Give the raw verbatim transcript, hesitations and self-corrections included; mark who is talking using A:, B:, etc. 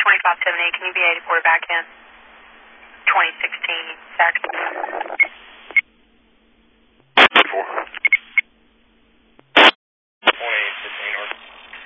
A: twenty-five seventy-eight, can you be eighty-four back in? twenty sixteen, Saxon.